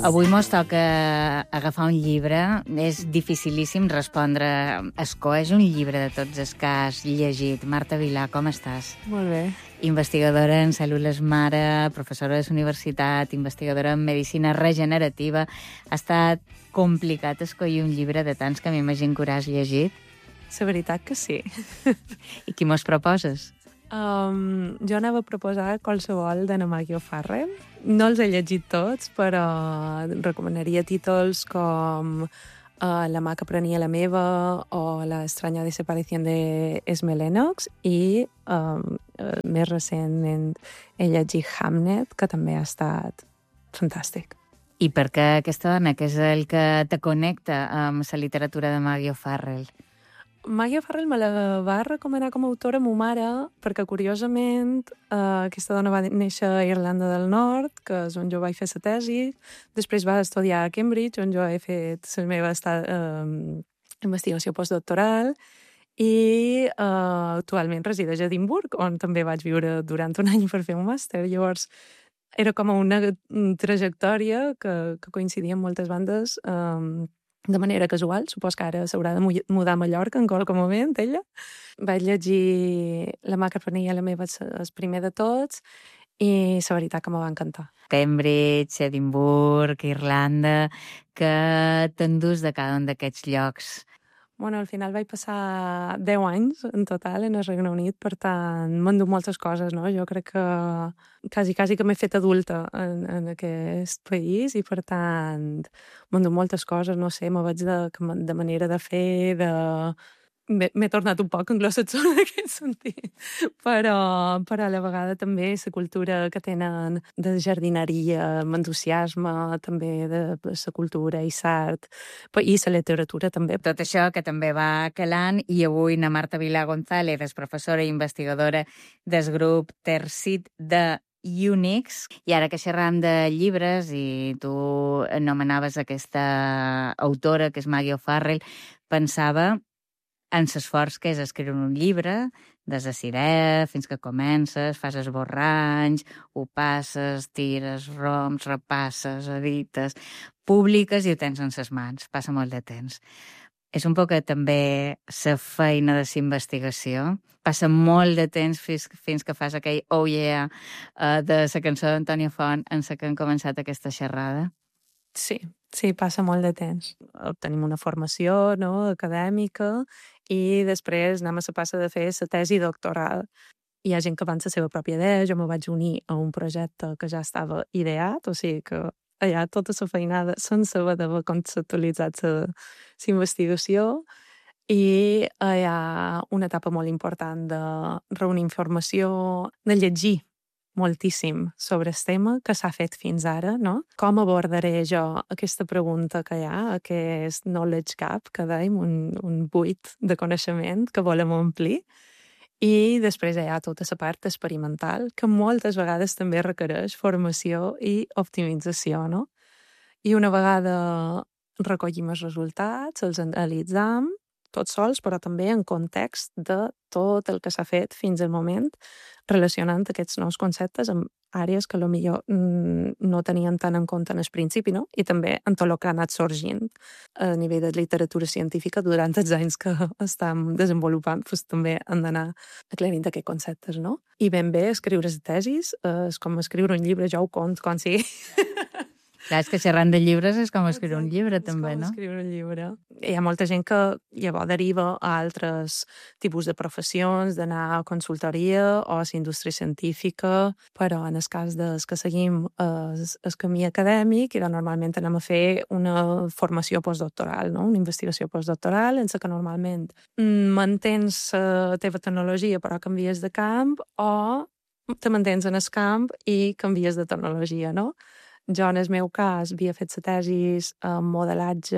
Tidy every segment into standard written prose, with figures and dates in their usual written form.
Avui mos toca agafar un llibre. És dificilíssim respondre. Escoeix un llibre de tots els que has llegit. Marta Vilà, com estàs? Molt bé. Investigadora en cèl·lules mare, professora de la universitat, investigadora en medicina regenerativa. Ha estat complicat escollir un llibre de tants que m'imagino que hauràs llegit. La veritat que sí. I qui mos proposes? Jo anava a proposar qualsevol d'Anna Maggie O'Farrell. No els he llegit tots, però recomanaria títols com La mà que prenia la meva o La estranya desaparición de Esme Lennox i més recentment he llegit Hamnet, que també ha estat fantàstic. I per què aquesta dona, que és el que te connecta amb la literatura de Maggie O'Farrell? Maggie O'Farrell me la va recomanar com a autora ma mare perquè, curiosament, aquesta dona va néixer a Irlanda del Nord, que és on jo vaig fer la tesi. Després va estudiar a Cambridge, on jo he fet la meva investigació postdoctoral, i actualment resideix a Edimburg, on també vaig viure durant un any per fer un màster. Llavors, era com una trajectòria que coincidia amb moltes bandes de manera casual. Supos que ara s'haurà de mudar a Mallorca en qualsevol moment, ella. Vaig llegir La mà que prenia la meva, el primer de tots, i la veritat que me va encantar. Cambridge, Edimburg, Irlanda, que t'endús de cada un d'aquests llocs? Bueno, al final vaig passar 10 anys en total en el Regne Unit, per tant, m'endú moltes coses, no? Jo crec que quasi que m'he fet adulta en aquest país i, per tant, m'endú moltes coses, no sé, me veig de manera de fer, M'he tornat un poc anglosaxó en aquest sentit, però a la vegada també la cultura que tenen de jardineria, amb entusiasme, també de la cultura i l'art, i la literatura també. Tot això que també va calant, i avui na Marta Vilà González és professora i investigadora del grup Tercit de Unix. I ara que xerram de llibres i tu anomenaves aquesta autora, que és Maggie O'Farrell, pensava en l'esforç que és escriure un llibre, des de la fins que comences, fas esborranys, ho passes, tires, romps, repasses, edites, publiques i ho tens en les mans. Passa molt de temps. És un poc també la feina de la investigació. Passa molt de temps fins que fas aquell oh yeah de la cançó d'Antònia Font en la que hem començat aquesta xerrada. Sí, passa molt de temps. Obtenim una formació, no, acadèmica, i després anem a la passa de fer la tesi doctoral. Hi ha gent que va amb la seva pròpia idea. Jo me vaig unir a un projecte que ja estava ideat, o sigui que allà tota la feinada sense haver d'haver conceptualitzat la investigació, i hi ha una etapa molt important de reunir informació, de llegir moltíssim sobre el tema que s'ha fet fins ara, no? Com abordaré jo aquesta pregunta que hi ha, aquest knowledge gap, que dèiem, un buit de coneixement que volem omplir, i després hi ha tota la part experimental, que moltes vegades també requereix formació i optimització, no? I una vegada recollim els resultats, els analitzam, tots sols, però també en context de tot el que s'ha fet fins al moment, relacionant aquests nous conceptes amb àrees que potser no tenien tant en compte en el principi, no? I també en tot el que ha anat sorgint a nivell de literatura científica durant els anys que estem desenvolupant, doncs també han d'anar aclarint aquests conceptes, no? I ben bé, escriure les tesis és com escriure un llibre, jo ho conto com sigui. Clar, és que xerrant de llibres és com escriure un llibre, també, no? És com escriure un llibre. Hi ha molta gent que llavors deriva a altres tipus de professions, d'anar a consultoria o a la indústria científica, però en el cas dels que seguim el camí acadèmic, normalment anem a fer una formació postdoctoral, no? Una investigació postdoctoral en la que normalment mantens la teva tecnologia però canvies de camp, o te mantens en el camp i canvies de tecnologia, no? Jo, en el meu cas, havia fet la tesi en modelatge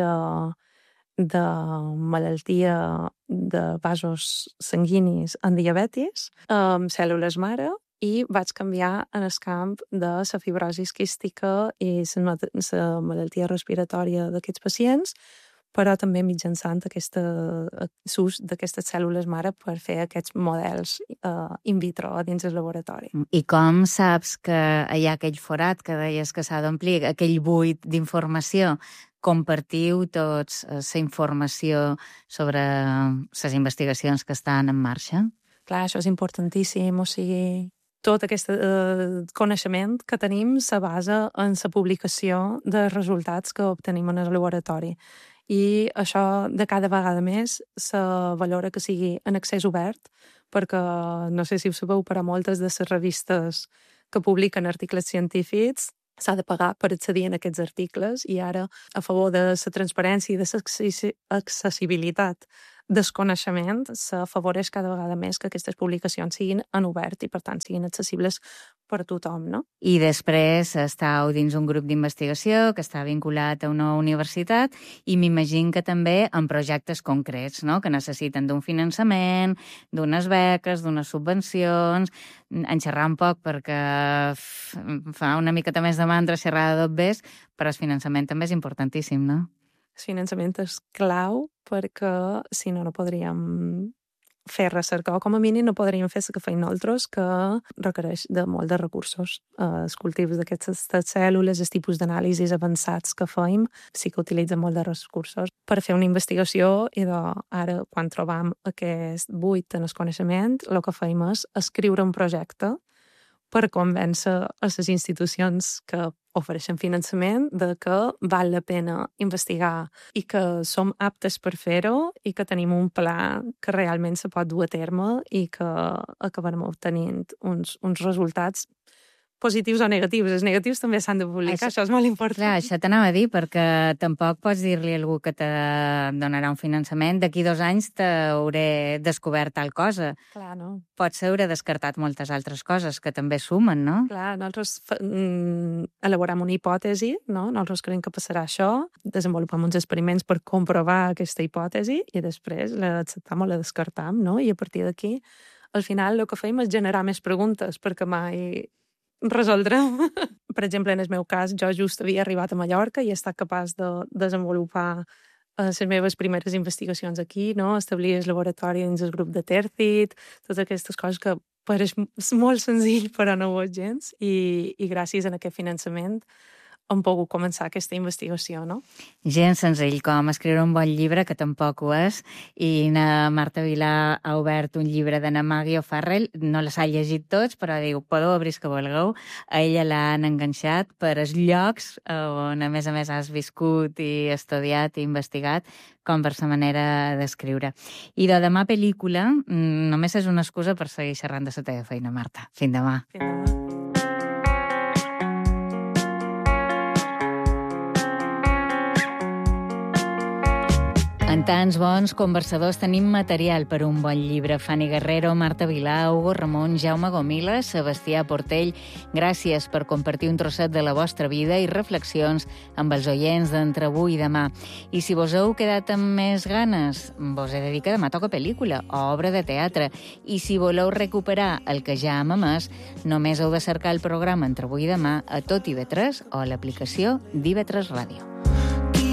de malaltia de vasos sanguinis en diabetis, amb cèl·lules mare, i vaig canviar en el camp de la fibrosi quística i la malaltia respiratòria d'aquests pacients però també mitjançant l'ús d'aquestes cèl·lules mare per fer aquests models in vitro dins el laboratori. I com saps que hi ha aquell forat que deies que s'ha d'omplir, aquell buit d'informació? Compartiu tots la informació sobre les investigacions que estan en marxa? Clar, això és importantíssim, o sigui, tot aquest coneixement que tenim se basa en la publicació dels resultats que obtenim en el laboratori. I això de cada vegada més se valora que sigui en accés obert, perquè no sé si ho sabeu, però moltes de les revistes que publiquen articles científics s'ha de pagar per accedir a aquests articles, i ara, a favor de la transparència i de l'accessibilitat del coneixement, s'afavoreix cada vegada més que aquestes publicacions siguin en obert i, per tant, siguin accessibles per tothom, no? I després estàu dins un grup d'investigació que està vinculat a una universitat i m'imagino que també en projectes concrets, no?, que necessiten d'un finançament, d'unes beques, d'unes subvencions. En xerrar un poc perquè fa una miqueta més de mandra xerrar de tot bé, però el finançament també és importantíssim, no? El finançament és clau perquè, si no, no podríem fer recerca, o com a mínim no podríem fer la que feim nosaltres, que requereix de molt de recursos. Els cultius d'aquestes cèl·lules, els tipus d'anàlisis avançats que feim, sí que utilitzen molt de recursos per fer una investigació, i ara, quan trobam aquest buit en el coneixement, el que feim és escriure un projecte per convèncer a les institucions que ofereixen finançament de que val la pena investigar i que som aptes per fer-ho i que tenim un pla que realment se pot dur a terme i que acabarem obtenint uns resultats positius o negatius. Els negatius també s'han de publicar, això és molt important. Clar, això t'anava a dir, perquè tampoc pots dir-li a algú que te donarà un finançament, d'aquí 2 anys t'hauré descobert tal cosa. Clar, no? Potser hauré descartat moltes altres coses que també sumen, no? Clar, nosaltres elaborem una hipòtesi, no? Nosaltres creiem que passarà això, desenvolupem uns experiments per comprovar aquesta hipòtesi i després l'acceptam o la descartam, no? I a partir d'aquí, al final, el que fem és generar més preguntes, perquè mai resoldrem. Per exemple, en el meu cas, jo just havia arribat a Mallorca i he estat capaç de desenvolupar les meves primeres investigacions aquí, no? Establir el laboratori dins el grup de Tercit, totes aquestes coses que pareix molt senzill, però no ho és gens, i gràcies a aquest finançament hem pogut començar aquesta investigació, no? Gens senzill, com escriure un bon llibre, que tampoc ho és, i na Marta Vilà ha obert un llibre de na Maggie O'Farrell, no les ha llegit tots, però diu, podeu obrir que vulgueu. A ella l'han enganxat per els llocs on, a més, has viscut i estudiat i investigat, com per sa manera d'escriure. I de demà pel·lícula només és una excusa per seguir xerrant de la teva feina, Marta. Fins demà. Fins demà. En tants bons conversadors tenim material per un bon llibre. Fanny Guerrero, Marta Vilà, Hugo Ramon, Jaume Gomila, Sebastià Portell, gràcies per compartir un trosset de la vostra vida i reflexions amb els oients d'Entre avui i demà. I si vos heu quedat amb més ganes, vos he de dir que demà toca pel·lícula o obra de teatre. I si voleu recuperar el que ja hem emès, només heu de cercar el programa Entre avui i demà a tot IB3 o a l'aplicació d'IB3 Ràdio.